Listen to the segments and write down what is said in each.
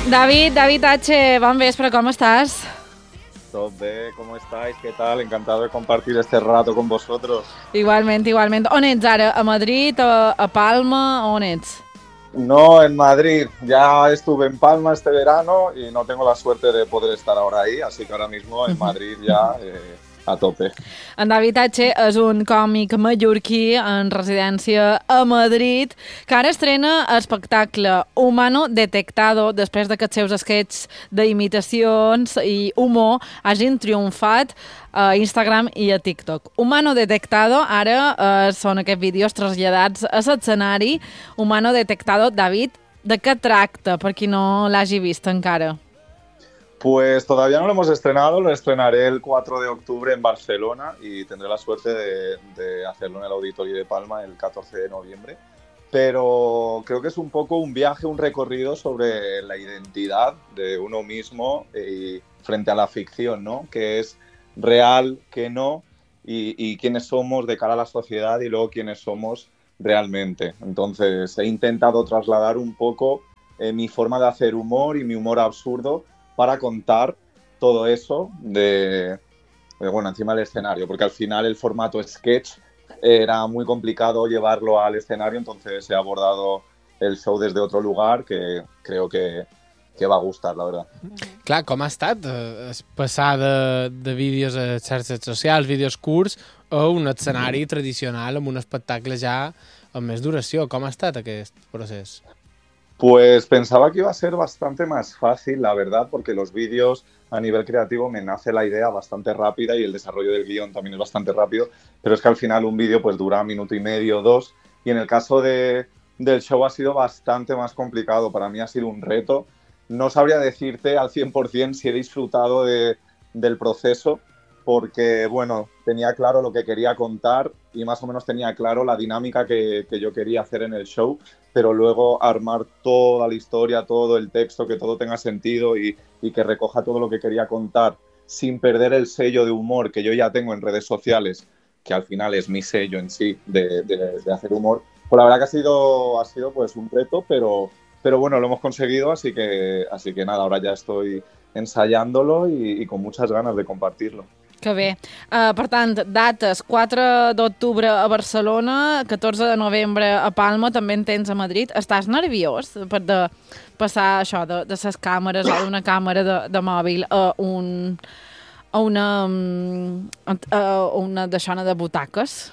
David H., bon vespre, com estàs? Todo bien, ¿cómo estáis? ¿Qué tal? Encantado de compartir este rato con vosotros. Igualment. On ets ara? A Madrid, a Palma, on ets? No, en Madrid. Ya estuve en Palma este verano y no tengo la suerte de poder estar ahora ahí, así que ahora mismo en Madrid ya a tope. En David H. és un còmic mallorquí en residència a Madrid que ara estrena espectacle Humano Detectado després de que els seus esquets d'imitacions i humor hagin triomfat a Instagram i a TikTok. Humano Detectado ara són aquests vídeos traslladats a l'escenari. Humano Detectado, David, de què tracta, per qui no l'hagi vist encara? Pues todavía no lo hemos estrenado, lo estrenaré el 4 de octubre en Barcelona y tendré la suerte de hacerlo en el Auditorio de Palma el 14 de noviembre. Pero creo que es un poco un viaje, un recorrido sobre la identidad de uno mismo frente a la ficción, ¿no? Que es real, que no, y quiénes somos de cara a la sociedad y luego quiénes somos realmente. Entonces he intentado trasladar un poco mi forma de hacer humor y mi humor absurdo para contar todo eso bueno, encima del escenario, porque al final el formato sketch era muy complicado llevarlo al escenario, entonces he abordado el show desde otro lugar que creo que va a gustar, la verdad. Clar, com ha estat passar de vídeos a xarxes socials, vídeos curts, a un escenari tradicional amb un espectacle ja amb més duració? Com ha estat aquest procés? Pues pensaba que iba a ser bastante más fácil, la verdad, porque los vídeos a nivel creativo me nace la idea bastante rápida y el desarrollo del guión también es bastante rápido, pero es que al final un vídeo pues dura 1,5 minutos, 2, y en el caso del show ha sido bastante más complicado. Para mí ha sido un reto. No sabría decirte al 100% si he disfrutado del proceso, porque, bueno, tenía claro lo que quería contar y más o menos tenía claro la dinámica que yo quería hacer en el show, pero luego armar toda la historia, todo el texto, que todo tenga sentido y que recoja todo lo que quería contar sin perder el sello de humor que yo ya tengo en redes sociales, que al final es mi sello en sí de hacer humor. Pues la verdad que ha sido pues un reto, pero bueno, lo hemos conseguido, así que nada, ahora ya estoy ensayándolo y con muchas ganas de compartirlo. Que bé. Per tant, dates 4 d'octubre a Barcelona, 14 de novembre a Palma, també en tens a Madrid. Estàs nerviós per de passar això de les càmeres o d'una càmera de mòbil a una deixona de butaques?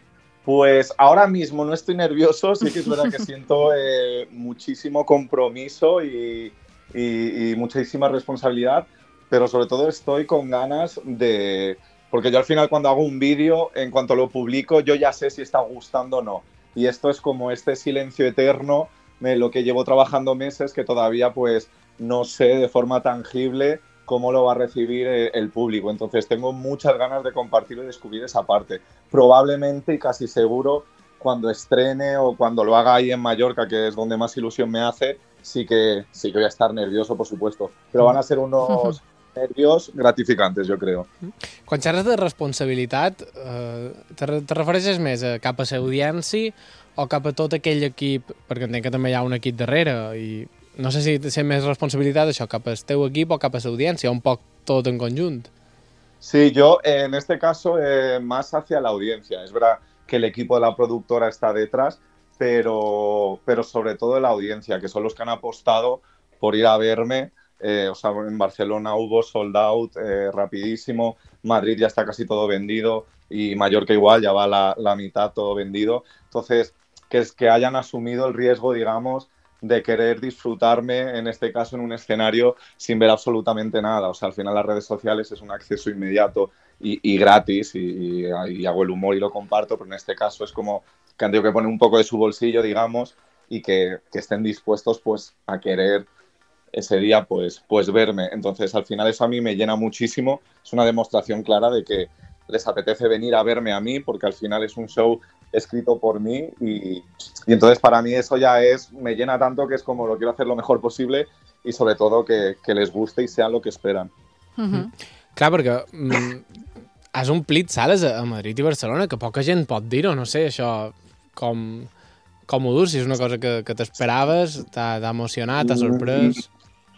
Pues ahora mismo no estoy nervioso, sí que es verdad que siento muchísimo compromiso y muchísima responsabilidad, pero sobre todo estoy con ganas porque yo al final cuando hago un vídeo, en cuanto lo publico, yo ya sé si está gustando o no. Y esto es como este silencio eterno de lo que llevo trabajando meses, que todavía pues no sé de forma tangible cómo lo va a recibir el público. Entonces tengo muchas ganas de compartirlo y descubrir esa parte. Probablemente y casi seguro cuando estrene o cuando lo haga ahí en Mallorca, que es donde más ilusión me hace, sí que voy a estar nervioso, por supuesto. Pero van a ser unos nervios gratificantes, jo crec. Quan xerres de responsabilitat, te refereixes més cap a l'audiència o cap a tot aquell equip, perquè entenc que també hi ha un equip darrere, i no sé si té més responsabilitat això, cap al teu equip o cap a l'audiència, un poc tot en conjunt. Sí, yo en este caso más hacia la audiencia. Es verdad que el equipo de la productora está detrás, pero sobre todo la audiencia, que son los que han apostado por ir a verme. O sea, en Barcelona hubo sold out rapidísimo, Madrid ya está casi todo vendido y Mallorca igual, ya va la mitad todo vendido. Entonces, que hayan asumido el riesgo, digamos, de querer disfrutarme, en este caso, en un escenario sin ver absolutamente nada. O sea, al final las redes sociales es un acceso inmediato y gratis y hago el humor y lo comparto, pero en este caso es como que han tenido que poner un poco de su bolsillo, digamos, y que estén dispuestos pues a querer ese día pues verme. Entonces al final eso a mí me llena muchísimo, es una demostración clara de que les apetece venir a verme a mí, porque al final es un show escrito por mí y entonces para mí eso ya me llena tanto que es como lo quiero hacer lo mejor posible y sobre todo que les guste y sea lo que esperan. Clar, perquè has omplit sales a Madrid i Barcelona, que poca gent pot dir-ho, no sé, això com ho durs, si és una cosa que t'esperaves, t'ha emocionat, t'ha sorprès...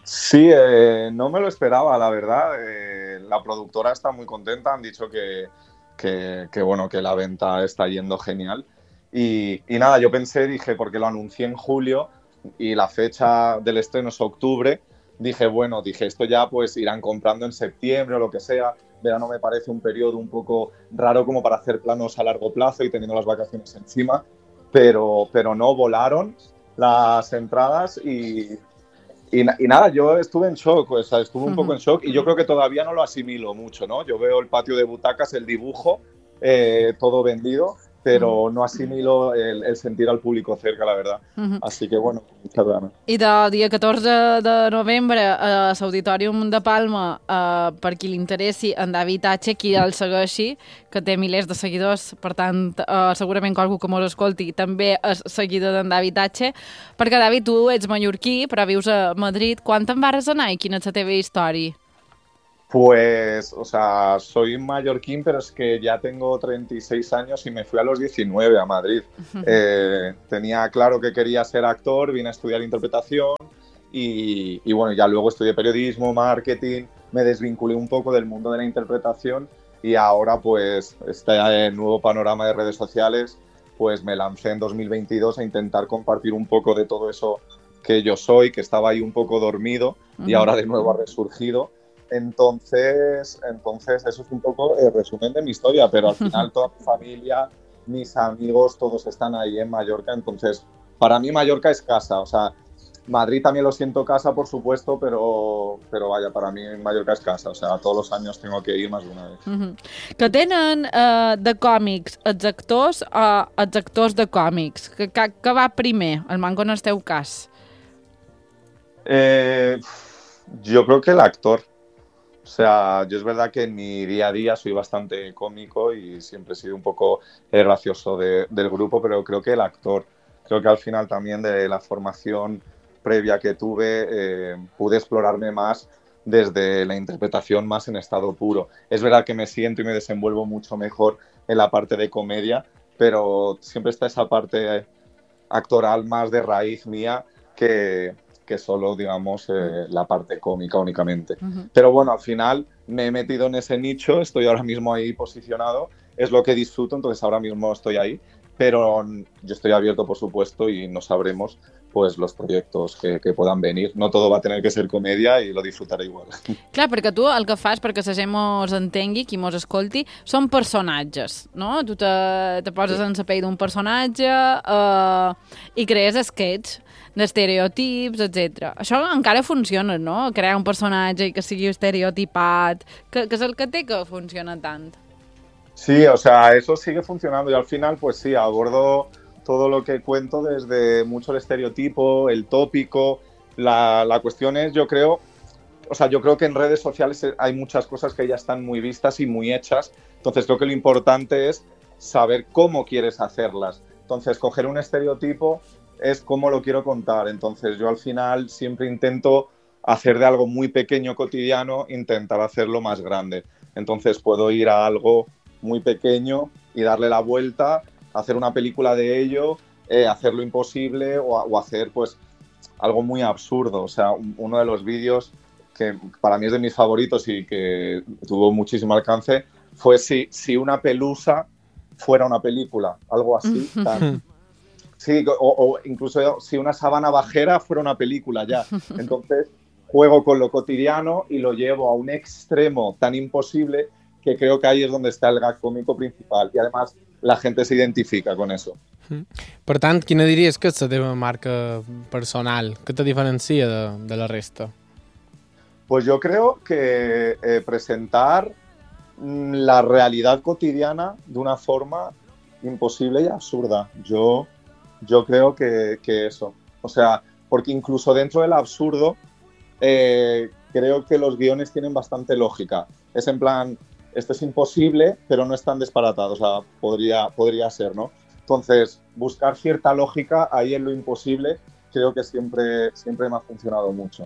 Sí, no me lo esperaba, la verdad. La productora está muy contenta, han dicho bueno, que la venta está yendo genial. Y nada, yo pensé, dije, porque lo anuncié en julio y la fecha del estreno es octubre, dije, bueno, dije, esto ya pues irán comprando en septiembre o lo que sea. Verano me parece un periodo un poco raro como para hacer planos a largo plazo y teniendo las vacaciones encima, pero no, volaron las entradas y nada, yo estuve en shock, o sea, estuve un poco en shock y yo creo que todavía no lo asimilo mucho, ¿no? Yo veo el patio de butacas, el dibujo, todo vendido, pero no asimilo el sentir al público cerca, la verdad. Así que, bueno, muchas ganas. I del dia 14 de novembre a l'Auditorium de Palma, per qui li interessi, en David H, qui el segueixi, que té milers de seguidors, per tant, segurament qualcú que mos escolti també és seguidor d'en David H, perquè, David, tu ets mallorquí, però vius a Madrid. Quan te'n vas anar i quina és la teva història? Pues, o sea, soy mallorquín, pero es que ya tengo 36 años y me fui a los 19 a Madrid. Tenía claro que quería ser actor, vine a estudiar interpretación y bueno, ya luego estudié periodismo, marketing, me desvinculé un poco del mundo de la interpretación y ahora pues este nuevo panorama de redes sociales, pues me lancé en 2022 a intentar compartir un poco de todo eso que yo soy, que estaba ahí un poco dormido y ahora de nuevo ha resurgido. Entonces eso es un poco el resumen de mi historia, pero al final toda mi familia, mis amigos, todos están ahí en Mallorca, entonces para mí Mallorca es casa, o sea, Madrid también lo siento casa, por supuesto, pero vaya, para mí Mallorca es casa, o sea, todos los años tengo que ir más de una vez. Que tenen de còmics els actors o els actors de còmics? Que va primer, el manco en el teu cas? Yo creo que el actor. O sea, yo es verdad que en mi día a día soy bastante cómico y siempre he sido un poco gracioso del grupo, pero creo que el actor, creo que al final también de la formación previa que tuve, pude explorarme más desde la interpretación más en estado puro. Es verdad que me siento y me desenvuelvo mucho mejor en la parte de comedia, pero siempre está esa parte actoral más de raíz mía que solo, digamos, la parte cómica únicamente. Pero bueno, al final me he metido en ese nicho, estoy ahora mismo ahí posicionado, es lo que disfruto, entonces ahora mismo estoy ahí, pero yo estoy abierto, por supuesto, y no sabremos pues los proyectos que puedan venir. No todo va a tener que ser comedia y lo disfrutaré igual. Clar, perquè tu el que fas, perquè la gent mos entengui, qui mos escolti, són personatges, no? Tu te poses en la pell d'un personatge i crees sketch d'estereotips, etc. Això encara funciona, no? Crear un personatge i que sigui estereotipat, que és el que té que funciona tant. Sí, o sea, eso sigue funcionando y al final, pues sí, abordo todo lo que cuento desde mucho el estereotipo, el tópico. La cuestión es, yo creo que en redes sociales hay muchas cosas que ya están muy vistas y muy hechas. Entonces, creo que lo importante es saber cómo quieres hacerlas. Entonces, coger un estereotipo es cómo lo quiero contar. Entonces, yo al final siempre intento hacer de algo muy pequeño, cotidiano, intentar hacerlo más grande. Entonces, puedo ir a algo muy pequeño y darle la vuelta, hacer una película de ello, hacer lo imposible o hacer pues algo muy absurdo. O sea, uno de los vídeos que para mí es de mis favoritos y que tuvo muchísimo alcance fue si una pelusa fuera una película, algo así. Sí, o incluso si una sábana bajera fuera una película ya. Entonces juego con lo cotidiano y lo llevo a un extremo tan imposible que creo que ahí es donde está el gag cómico principal y además la gente se identifica con eso. Per tant, quina diries que és la teva marca personal? Què te diferencia de la resta? Pues yo creo que presentar la realidad cotidiana de una forma imposible y absurda. Yo creo que eso. O sea, porque incluso dentro del absurdo creo que los guiones tienen bastante lógica. Es en plan, esto es imposible, pero no es tan disparatado. O sea, podría ser, ¿no? Entonces, buscar cierta lógica ahí en lo imposible creo que siempre me ha funcionado mucho.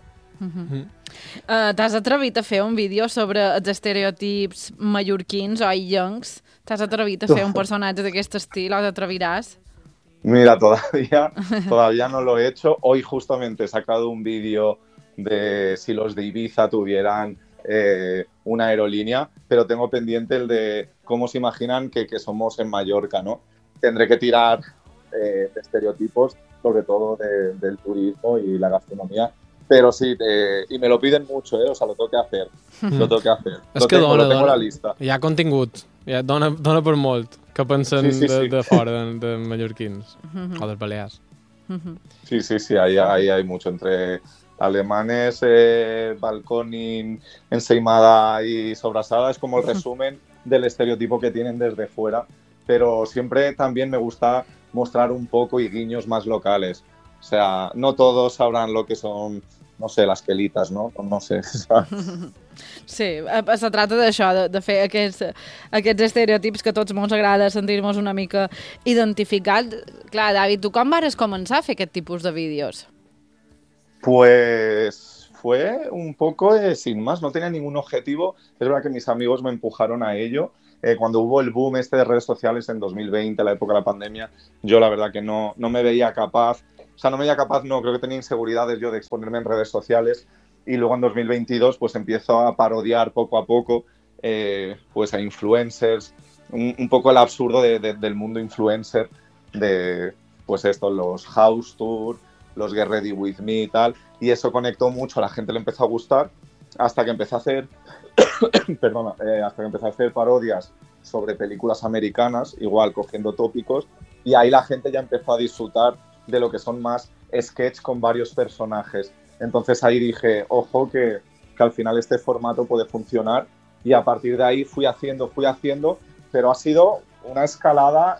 T'has atrevit a fer un vídeo sobre els estereotips mallorquins o illencs? T'has atrevit a fer un personatge d'aquest estil o t'atreviràs? Mira, todavía no lo he hecho. Hoy justamente he sacado un vídeo de si los de Ibiza tuvieran una aerolínea, pero tengo pendiente el de cómo se imaginan que somos en Mallorca, ¿no? Tendré que tirar de estereotipos, sobre todo del turismo y la gastronomía, però sí, i me lo piden mucho, o sea, lo tengo que hacer, lo tengo que hacer. És que lo tengo a la lista. Hi ha contingut, dona per molt, que pensen de fora, de mallorquins, o dels balears. Sí, ahí hay mucho, entre alemanes, balconing, ensaimada y sobrasada, es como el resumen del estereotipo que tienen desde fuera, pero siempre también me gusta mostrar un poco y guiños más locales. O sea, no todos sabrán lo que son, no sé, las quelitas, ¿no? No sé, ¿sabes? Sí, se trata d'això, de fer aquests estereotips que a tots ens agrada sentir-nos una mica identificats. Clar, David, tu com vas començar a fer aquest tipus de vídeos? Pues fue un poco sin más, no tenía ningún objetivo. Es verdad que mis amigos me empujaron a ello. Cuando hubo el boom de redes sociales en 2020, la época de la pandemia, yo la verdad que no me veía capaz, creo que tenía inseguridades yo de exponerme en redes sociales, y luego en 2022 pues empiezo a parodiar poco a poco pues a influencers, un poco el absurdo del mundo influencer, de pues esto, los house tour, los Get Ready With Me y tal, y eso conectó mucho, a la gente le empezó a gustar, hasta que empecé a hacer hasta que empecé a hacer parodias sobre películas americanas, igual cogiendo tópicos, y ahí la gente ya empezó a disfrutar de lo que son más sketch con varios personajes. Entonces ahí dije, ojo, que al final este formato puede funcionar, y a partir de ahí fui haciendo, pero ha sido una escalada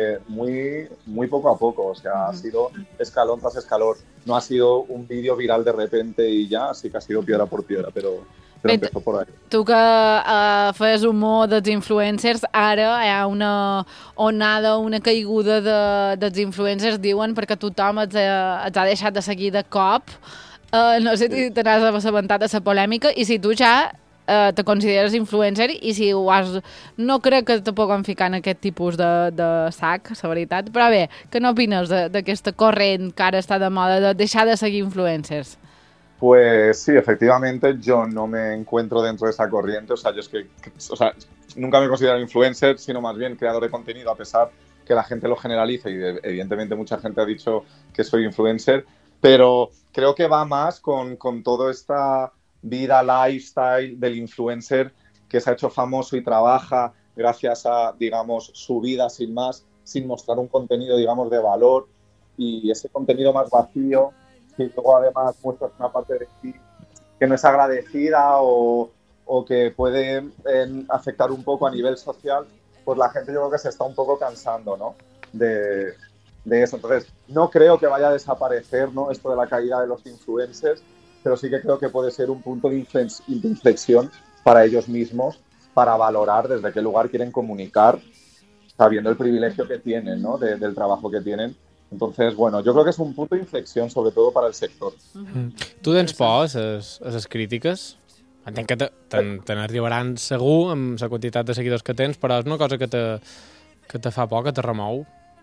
muy poco a poco, o sea, ha sido escalón tras escalón. No ha sido un vídeo viral de repente y ya, así que ha sido piedra por piedra, pero empezó por ahí. Tu que fes humor dels influencers, ara hi ha una onada, una caiguda dels influencers, diuen, perquè tothom els ha deixat de seguir de cop. No sé si te n'has assabentat de la polèmica i si tu ja te consideres influencer i si ho has... No crec que te puguem ficar en aquest tipus de sac, la veritat. Però bé, què n'opines d'aquesta corrent que ara està de moda de deixar de seguir influencers? Pues sí, efectivamente, yo no me encuentro dentro de esa corriente. O sea, yo es que nunca me considero influencer, sino más bien creador de contenido, a pesar que la gente lo generaliza y evidentemente mucha gente ha dicho que soy influencer, pero creo que va más con toda esta vida lifestyle del influencer que se ha hecho famoso y trabaja gracias a, digamos, su vida sin más, sin mostrar un contenido, digamos, de valor, y ese contenido más vacío, que luego además muestras una parte de ti que no es agradecida o que puede afectar un poco a nivel social, pues la gente yo creo que se está un poco cansando, ¿no? de eso. Entonces, no creo que vaya a desaparecer, ¿no?, esto de la caída de los influencers, pero sí que creo que puede ser un punto de inflexión para ellos mismos, para valorar desde qué lugar quieren comunicar, sabiendo el privilegio que tienen, ¿no?, del trabajo que tienen. Entonces, bueno, yo creo que es un punto de inflexión, sobre todo para el sector. Tu tens por a les crítiques? Entenc que te n'arribaran segur amb la quantitat de seguidors que tens, però és una cosa que te fa por, que te remou?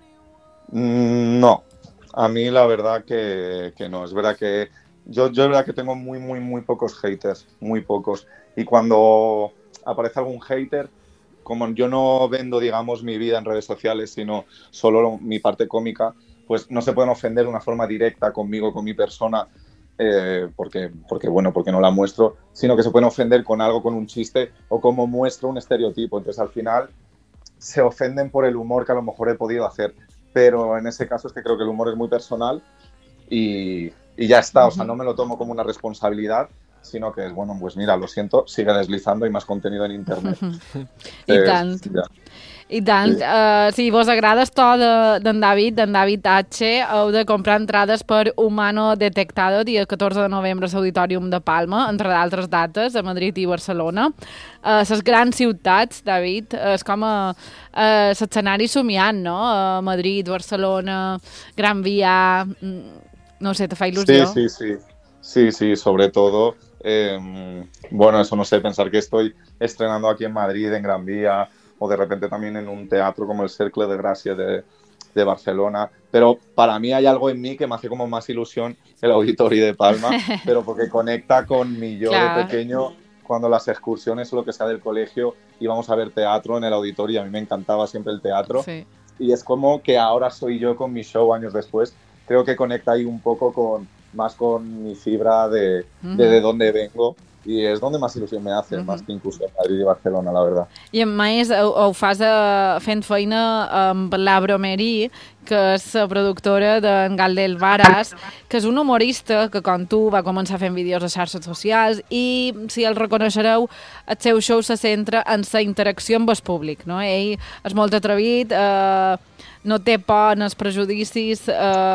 No, a mí la verdad que no. Es verdad que yo es verdad que tengo muy pocos haters, muy pocos. Y cuando aparece algún hater, como yo no vendo, digamos, mi vida en redes sociales, sino solo mi parte cómica, pues no se pueden ofender de una forma directa conmigo, con mi persona, porque no la muestro, sino que se pueden ofender con algo, con un chiste, o como muestro un estereotipo. Entonces, al final, se ofenden por el humor que a lo mejor he podido hacer. Pero en ese caso es que creo que el humor es muy personal y ya está. O sea, no me lo tomo como una responsabilidad, sino que es, bueno, pues mira, lo siento, sigue deslizando y más contenido en internet. I tant. Ja. I tant. Si vos agrada el to d'en David H, heu de comprar entrades per Humano Detectado, dia 14 de novembre a l'Auditorium de Palma, entre d'altres dates, a Madrid i Barcelona. Les grans ciutats, David, és com l'escenari somiant, no? Madrid, Barcelona, Gran Via... No sé, te fa il·lusió? Sí, sobre todo, bueno, eso no sé, pensar que estoy estrenando aquí en Madrid, en Gran Vía, o de repente también en un teatro como el Cercle de Gracia de Barcelona, pero para mí hay algo en mí que me hace como más ilusión el Auditorio de Palma, pero porque conecta con mi yo de pequeño, cuando las excursiones o lo que sea del colegio íbamos a ver teatro en el auditorio, a mí me encantaba siempre el teatro, y es como que ahora soy yo con mi show años después, creo que conecta ahí un poco más con mi fibra de dónde vengo, i és donde més il·lusió me hace, més que inclús Madrid i Barcelona, la verdad. I a més ho fas fent feina amb Laura Merí, que és la productora d'en Galdel Varas, que és un humorista que, com tu, va començar fent vídeos a xarxes socials i, si el reconeixereu, el seu show se centra en la interacció amb el públic, no? Ell és molt atrevit, no té por en els prejudicis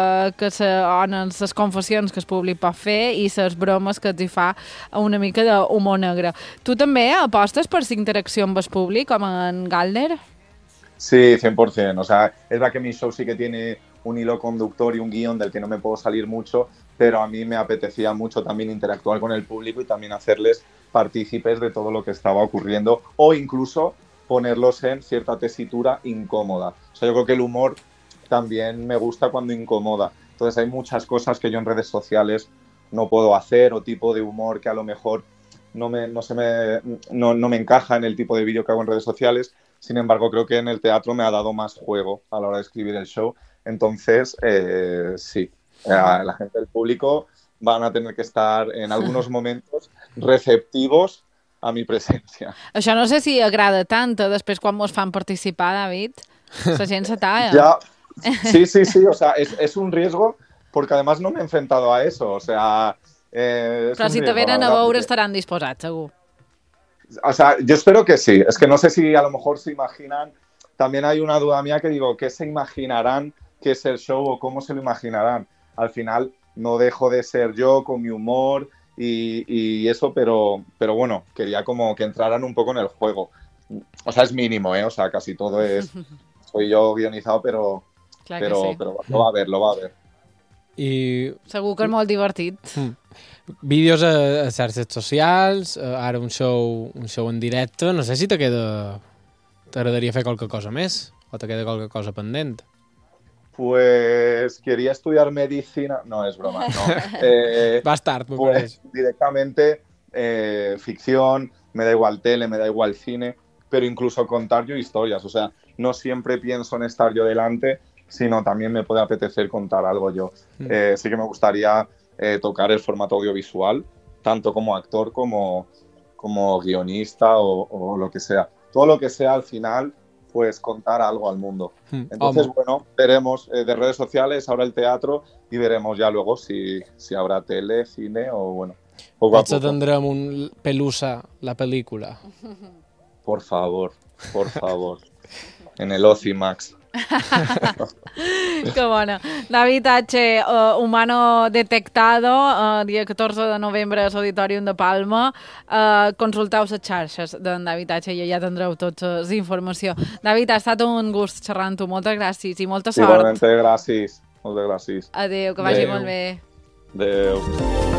o en les confessions que el públic pot fer i les bromes que t'hi fa una mica d'humor negre. Tu també apostes per la interacció amb el públic, com en Galder? Sí, 100%. O sea, es verdad que mi show sí que tiene un hilo conductor y un guión del que no me puedo salir mucho, pero a mí me apetecía mucho también interactuar con el público y también hacerles partícipes de todo lo que estaba ocurriendo o incluso ponerlos en cierta tesitura incómoda. O sea, yo creo que el humor también me gusta cuando incomoda. Entonces hay muchas cosas que yo en redes sociales no puedo hacer o tipo de humor que a lo mejor no me encaja en el tipo de vídeo que hago en redes sociales. Sin embargo, creo que en el teatro me ha dado más juego a la hora de escribir el show. Entonces, sí, la gente del público van a tener que estar en algunos momentos receptivos a mi presència. Això no sé si agrada tant després quan mos fan participar, David. La gent se talla. Ya, sí, o sea, es un riesgo porque además no me he enfrentado a eso, o sea... Però si te venen a veure estaran disposats, segur. O sea, yo espero que sí. Es que no sé si a lo mejor se imaginan... También hay una duda mía que digo, ¿qué se imaginarán que es el show o cómo se lo imaginarán? Al final no dejo de ser yo con mi humor y eso, pero bueno, quería como que entraran un poco en el juego. O sea, es mínimo, ¿eh? O sea, casi todo es... Soy yo guionizado, pero lo va a ver. I... Segur que és molt divertit. Vídeos a xarxes socials, ara un show en directe, no sé si t'agradaria fer qualque cosa més o te queda qualque cosa pendent. Pues quería estudiar medicina... No, es broma, no. Vas tard, pues directamente ficción, me da igual tele, me da igual cine, pero incluso contar yo historias. O sea, no siempre pienso en estar yo delante, sino también me puede apetecer contar algo yo. Sí que me gustaría tocar el formato audiovisual, tanto como actor como guionista o lo que sea. Todo lo que sea al final, pues contar algo al mundo. Entonces, bueno, veremos de redes sociales, ahora el teatro y veremos ya luego si habrá tele, cine o bueno. Potser tindrem un Pelusa, la pel·lícula. Por favor. En el Ocimax. Que bona. David H., humano detectado, dia 14 de novembre a l'Auditorium de Palma. Consulteu les xarxes d'en David H. i ja tindreu tota la informació. David, ha estat un gust xerrar amb tu. Moltes gràcies i molta sort. Igualmente, gràcies. Moltes gràcies. Adéu, que vagi molt bé. Adéu.